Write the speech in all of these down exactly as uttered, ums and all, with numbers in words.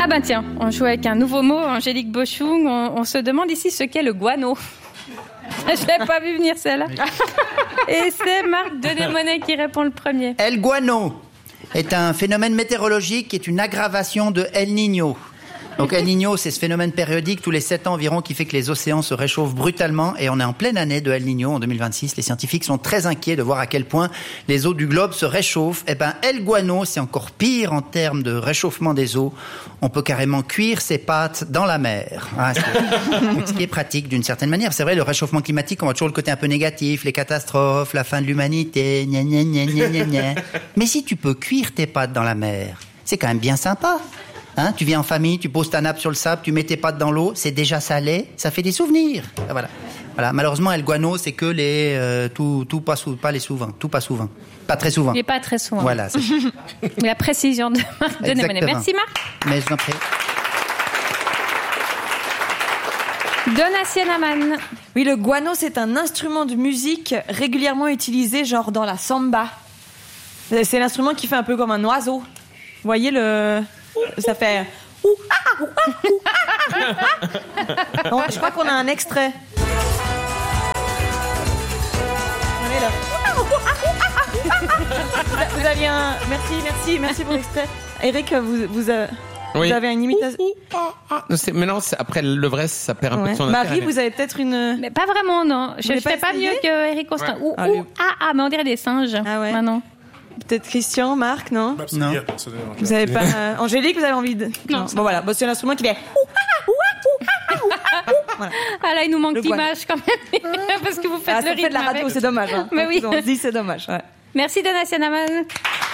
Ah ben tiens, on joue avec un nouveau mot, Angélique Bochung. On, on se demande ici ce qu'est le guano. Je l'avais pas vu venir celle-là. Et c'est Marc Denemonet qui répond le premier. El guano est un phénomène météorologique qui est une aggravation de El Niño. Donc El Niño, c'est ce phénomène périodique tous les sept ans environ qui fait que les océans se réchauffent brutalement et on est en pleine année de El Niño en deux mille vingt-six. Les scientifiques sont très inquiets de voir à quel point les eaux du globe se réchauffent. Eh ben, El Guano, c'est encore pire en termes de réchauffement des eaux. On peut carrément cuire ses pâtes dans la mer. Ah, ce qui est pratique d'une certaine manière. C'est vrai, le réchauffement climatique, on voit toujours le côté un peu négatif, les catastrophes, la fin de l'humanité, gna gna gna gna gna gna. Mais si tu peux cuire tes pâtes dans la mer, c'est quand même bien sympa. Hein, tu viens en famille, tu poses ta nappe sur le sable, tu mets tes pattes dans l'eau, c'est déjà salé, ça fait des souvenirs. Ah, voilà. Voilà. Malheureusement, El Guano, c'est que les euh, tout, tout pas sou, pas les souvent, tout pas souvent, pas très souvent. Il n'est pas très souvent. Voilà. C'est... La précision de Marc Denemonet. Merci Marc. Mais je vous en prie. Donatien Aman. Oui, le guano, c'est un instrument de musique régulièrement utilisé, genre dans la samba. C'est l'instrument qui fait un peu comme un oiseau. Vous voyez le... Ça fait... Non, je crois qu'on a un extrait. Allez, là. Vous aviez un... Merci, merci, merci pour l'extrait. Eric, vous, vous, avez... oui. vous avez une imitation. Non, c'est... Mais non, c'est... après le vrai, ça perd un ouais. peu de son Marie, intérêt. vous avez peut-être une... Mais pas vraiment, non. Je ne fais pas mieux que Eric Constant. Ouais. Ou, ah, ou ah, ah, mais on dirait des singes. Ah ouais. Maintenant. Peut-être Christian, Marc, non? Non. Vous avez pas... Euh... Angélique, vous avez envie de... Non. non. Bon, voilà. Bon, c'est l'instrument qui fait... Voilà. Ah là, il nous manque l'image quand même. Parce que vous faites ah, le rythme fait de la radio, avec. C'est dommage. Hein. Mais oui. On se dit, c'est dommage. Ouais. Merci, Donatien Aman.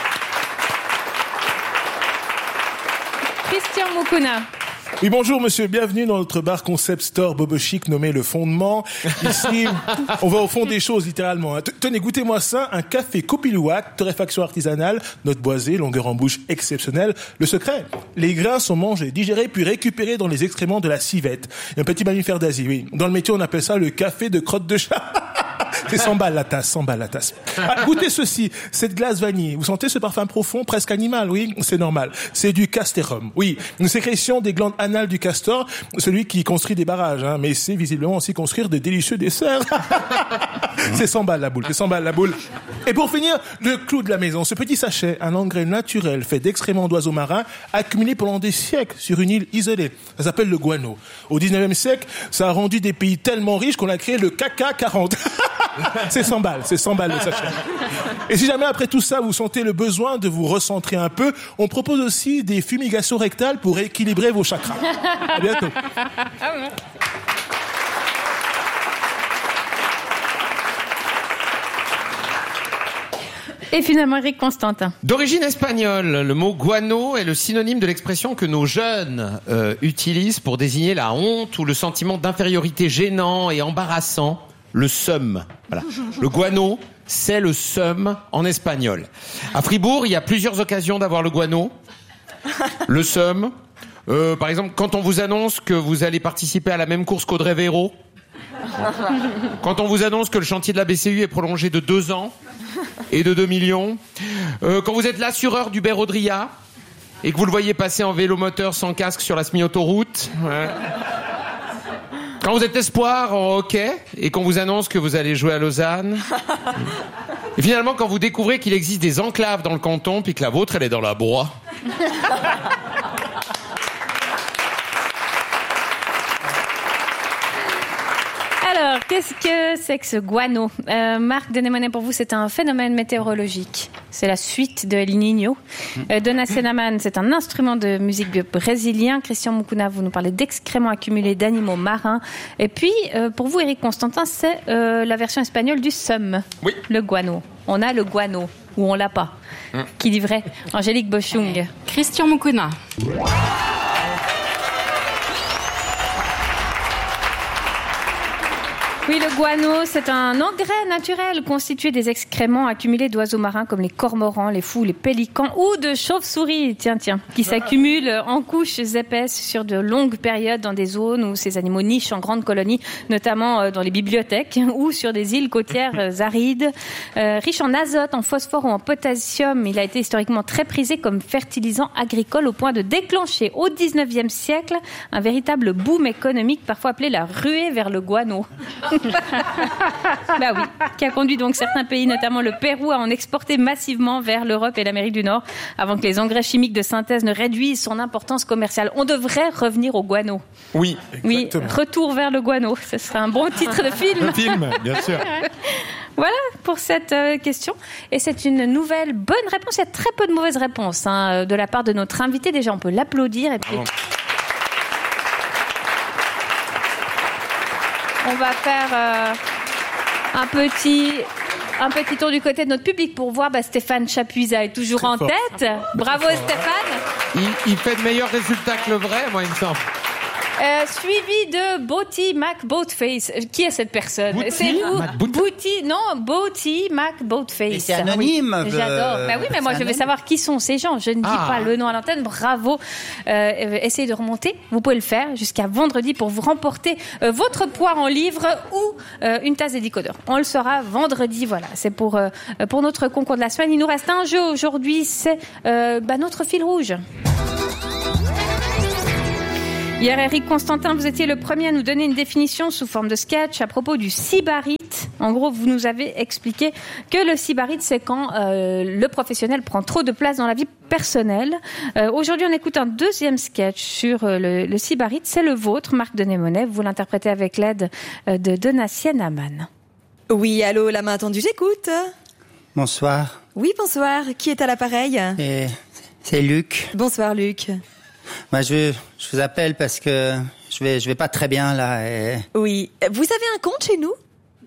Christian Mukuna. Oui, bonjour monsieur, bienvenue dans notre bar concept store Bobo Chic nommé Le Fondement. Ici, on va au fond des choses littéralement. Tenez, goûtez-moi ça, un café Copilouac, torréfaction artisanale, note boisée, longueur en bouche exceptionnelle. Le secret, les grains sont mangés, digérés puis récupérés dans les excréments de la civette. Un petit mammifère d'Asie, oui. Dans le métier, on appelle ça le café de crotte de chat. C'est cent balles la tasse, cent balles la tasse. Ah, goûtez ceci, cette glace vanille. Vous sentez ce parfum profond, presque animal, oui, c'est normal. C'est du casterum, oui, une sécrétion des glandes anales du castor, celui qui construit des barrages, hein, mais c'est visiblement aussi construire de délicieux desserts. C'est cent balles la boule, c'est cent balles la boule. Et pour finir, le clou de la maison, ce petit sachet, un engrais naturel fait d'excréments d'oiseaux marins, accumulé pendant des siècles sur une île isolée. Ça s'appelle le guano. Au dix-neuvième siècle, ça a rendu des pays tellement riches qu'on a créé le C A C quarante. C'est cent balles, c'est cent balles le sachet. Et si jamais après tout ça vous sentez le besoin de vous recentrer un peu, on propose aussi des fumigations rectales pour équilibrer vos chakras. À bientôt. Et finalement, Eric Constantin. D'origine espagnole, le mot guano est le synonyme de l'expression que nos jeunes euh, utilisent pour désigner la honte ou le sentiment d'infériorité gênant et embarrassant. Le seum. Voilà. Le guano, c'est le seum en espagnol. À Fribourg, il y a plusieurs occasions d'avoir le guano. Le seum. Euh, par exemple, quand on vous annonce que vous allez participer à la même course qu'Audrey Véro. Quand on vous annonce que le chantier de la B C U est prolongé de deux ans et de deux millions. Euh, quand vous êtes l'assureur d'Hubert Audria et que vous le voyez passer en vélomoteur sans casque sur la semi-autoroute. Ouais. Quand vous êtes espoir en hockey et qu'on vous annonce que vous allez jouer à Lausanne. Et finalement, quand vous découvrez qu'il existe des enclaves dans le canton puis que la vôtre, elle est dans la Broye. Alors, qu'est-ce que c'est que ce guano? euh, Marc Denemonet, pour vous, c'est un phénomène météorologique. C'est la suite de El Niño. Euh, Donatien Aman, c'est un instrument de musique brésilien. Christian Mukuna, vous nous parlez d'excréments accumulés d'animaux marins. Et puis, euh, pour vous, Eric Constantin, c'est euh, la version espagnole du seum. Oui. Le guano. On a le guano, ou on l'a pas. Hum. Qui dit vrai? Angélique Bochung. Christian Mukuna. Oui, le guano, c'est un engrais naturel constitué des excréments accumulés d'oiseaux marins comme les cormorans, les fous, les pélicans ou de chauves-souris, tiens, tiens, qui s'accumulent en couches épaisses sur de longues périodes dans des zones où ces animaux nichent en grandes colonies, notamment dans les bibliothèques ou sur des îles côtières arides. Euh, riche en azote, en phosphore ou en potassium, il a été historiquement très prisé comme fertilisant agricole au point de déclencher au dix-neuvième siècle un véritable boom économique, parfois appelé la ruée vers le guano. Bah oui, qui a conduit donc certains pays, notamment le Pérou, à en exporter massivement vers l'Europe et l'Amérique du Nord, avant que les engrais chimiques de synthèse ne réduisent son importance commerciale. On devrait revenir au guano. Oui, oui, exactement. Retour vers le guano. Ce serait un bon titre de film. Un film, bien sûr. Voilà pour cette euh, question. Et c'est une nouvelle bonne réponse. Il y a très peu de mauvaises réponses hein, de la part de notre invité. Déjà, on peut l'applaudir. Et puis... Bravo. On va faire euh, un petit un petit tour du côté de notre public pour voir. Bah, Stéphane Chapuisat est toujours Très en fort. tête. Bravo Stéphane. Il, il fait de meilleurs résultats que le vrai, moi, il me semble. Euh, suivi de Booty Mac Boatface. Qui est cette personne? Booty C'est vous. Mac Boat- Booty, non, Booty Mac Boatface. Et c'est anonyme, Oui, euh, j'adore. Bah oui, mais moi c'est je veux anonyme. savoir qui sont ces gens. Je ne dis Ah. pas le nom à l'antenne. Bravo. Euh, essayez de remonter. Vous pouvez le faire jusqu'à vendredi pour vous remporter euh, votre poire en livre ou euh, une tasse des décodeurs. On le saura vendredi. Voilà, c'est pour euh, pour notre concours de la semaine. Il nous reste un jeu aujourd'hui. C'est euh, bah, notre fil rouge. Hier, Eric Constantin, vous étiez le premier à nous donner une définition sous forme de sketch à propos du sybarite. En gros, vous nous avez expliqué que le sybarite, c'est quand euh, le professionnel prend trop de place dans la vie personnelle. Euh, aujourd'hui, on écoute un deuxième sketch sur euh, le, le sybarite. C'est le vôtre, Marc Denémonet. Vous l'interprétez avec l'aide euh, de Donatienne Amann. Oui, allô, la main tendue, j'écoute. Bonsoir. Oui, bonsoir. Qui est à l'appareil? Et c'est Luc. Bonsoir, Luc. Bah, je, je vous appelle parce que je vais, je vais pas très bien là. Et... Oui. Vous avez un compte chez nous?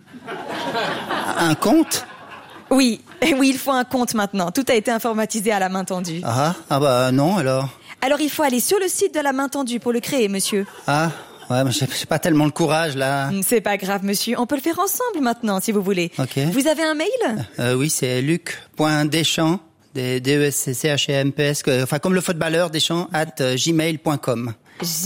Un compte? Oui. Oui, il faut un compte maintenant. Tout a été informatisé à la main tendue. Ah, ah bah non alors. Alors, il faut aller sur le site de la main tendue pour le créer, monsieur. Ah, ouais, mais j'ai j'ai pas tellement le courage là. C'est pas grave, monsieur. On peut le faire ensemble maintenant, si vous voulez. Ok. Vous avez un mail? Euh, oui, c'est luc.deschamps, D E S C H E M P S, que- enfin comme le footballeur Deschamps, at euh, gmail point com.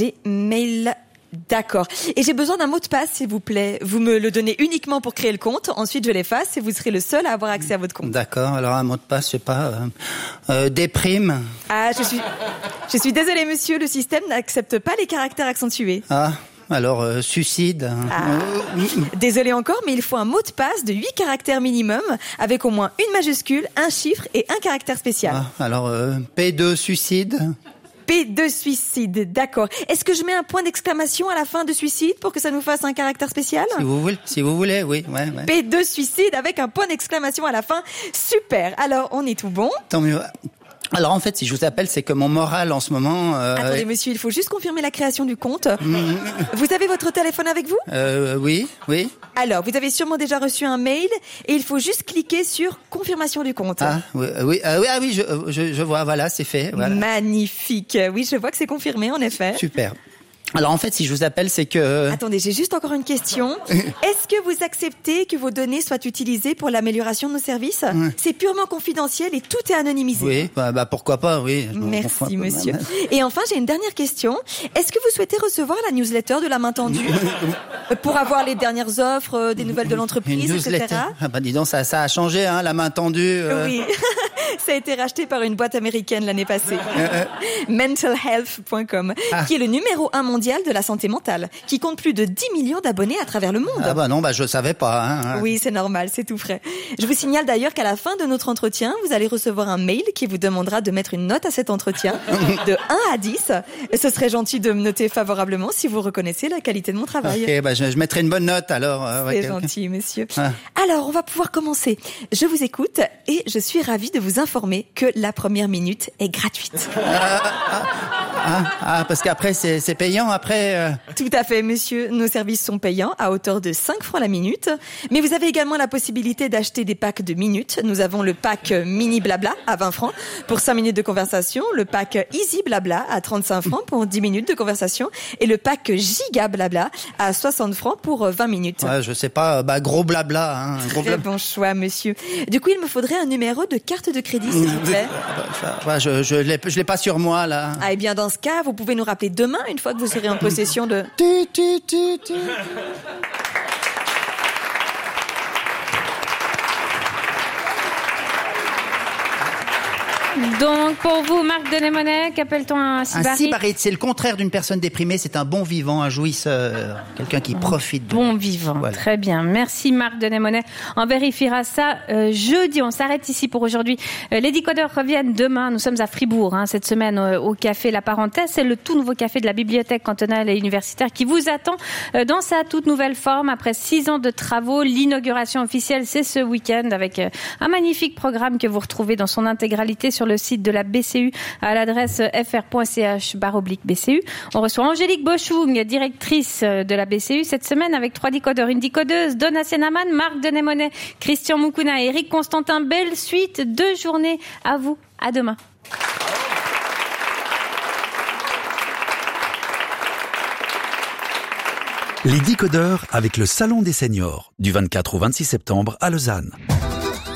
Gmail. D'accord. Et j'ai besoin d'un mot de passe, s'il vous plaît. Vous me le donnez uniquement pour créer le compte. Ensuite, je l'efface et vous serez le seul à avoir accès à votre compte. D'accord, alors un mot de passe, je sais pas, euh, euh, déprime. Ah, je suis, je suis désolée, monsieur. Le système n'accepte pas les caractères accentués. Ah, alors euh, suicide. Ah. Euh, Désolée encore, mais il faut un mot de passe de huit caractères minimum, avec au moins une majuscule, un chiffre et un caractère spécial. ah, alors euh, P deux suicide. P de suicide, d'accord. Est-ce que je mets un point d'exclamation à la fin de suicide pour que ça nous fasse un caractère spécial? Si vous voulez, si vous voulez, oui, ouais, ouais. P de suicide avec un point d'exclamation à la fin. Super. Alors, on est tout bon. Tant mieux. Alors en fait, si je vous appelle, c'est que mon moral en ce moment. Euh, Attendez, monsieur, il faut juste confirmer la création du compte. Vous avez votre téléphone avec vous? euh, oui, oui. Alors, vous avez sûrement déjà reçu un mail et il faut juste cliquer sur confirmation du compte. Ah, oui, euh, oui, euh, oui, ah oui, je, je, je vois, voilà, c'est fait. Voilà. Magnifique. Oui, je vois que c'est confirmé, en effet. Super. Alors en fait, si je vous appelle, c'est que. Attendez, j'ai juste encore une question. Est-ce que vous acceptez que vos données soient utilisées pour l'amélioration de nos services? C'est purement confidentiel et tout est anonymisé. Oui, bah, bah pourquoi pas, oui. Je m'en Merci, confonds un peu, monsieur. madame. Et enfin, j'ai une dernière question. Est-ce que vous souhaitez recevoir la newsletter de la main tendue pour avoir les dernières offres, euh, des nouvelles de Une l'entreprise, newsletter. et cetera? Ah bah dis donc, ça, ça a changé, hein, la main tendue. euh. Oui, ça a été racheté par une boîte américaine l'année passée. mental health point com, Ah. qui est le numéro un mondial de la santé mentale, qui compte plus de dix millions d'abonnés à travers le monde. Ah bah non, bah je savais pas. Hein. Oui, c'est normal, c'est tout frais. Je vous signale d'ailleurs qu'à la fin de notre entretien, vous allez recevoir un mail qui vous demandera de mettre une note à cet entretien de un à dix. Et ce serait gentil de me noter favorablement si vous reconnaissez la qualité de mon travail. Ok, bah je, je mettrai une bonne note alors. euh, C'est ok, ok. gentil, monsieur. Ah. Alors, on va pouvoir commencer. Je vous écoute et je suis ravie de vous informer que la première minute est gratuite. Ah, ah, parce qu'après, c'est, c'est payant, après... Euh... Tout à fait, monsieur. Nos services sont payants à hauteur de cinq francs la minute. Mais vous avez également la possibilité d'acheter des packs de minutes. Nous avons le pack Mini Blabla à vingt francs pour cinq minutes de conversation, le pack Easy Blabla à trente-cinq francs pour dix minutes de conversation et le pack Giga Blabla à soixante francs pour vingt minutes. Ouais, je sais pas, bah gros blabla. Hein, gros Très blabla. bon choix, monsieur. Du coup, il me faudrait un numéro de carte de crédit, s'il vous plaît. Ouais, je je l'ai, je l'ai pas sur moi, là. Ah, eh bien, dans ce cas, vous pouvez nous rappeler demain, une fois que vous serez en possession de... Tu, tu, tu, tu. Donc, pour vous, Marc Denemonet, qu'appelle-t-on un sybarite? Un sybarite, c'est le contraire d'une personne déprimée, c'est un bon vivant, un jouisseur, quelqu'un qui profite de... Bon vivant, Voilà. Très bien. Merci Marc Denemonet. On vérifiera ça euh, jeudi. On s'arrête ici pour aujourd'hui. Euh, les décodeurs reviennent demain. Nous sommes à Fribourg hein, cette semaine euh, au Café La Parenthèse. C'est le tout nouveau café de la Bibliothèque cantonale et universitaire qui vous attend euh, dans sa toute nouvelle forme. Après six ans de travaux, l'inauguration officielle, c'est ce week-end avec euh, un magnifique programme que vous retrouvez dans son intégralité sur le site de la B C U à l'adresse fr.ch barre oblique BCU. On reçoit Angélique Boschung, directrice de la B C U cette semaine avec trois décodeurs, une décodeuse, Donna Senaman, Marc Denemonet, Christian Moukouna et Eric Constantin. Belle suite de journée à vous. À demain. Les décodeurs avec le Salon des seniors du vingt-quatre au vingt-six septembre à Lausanne.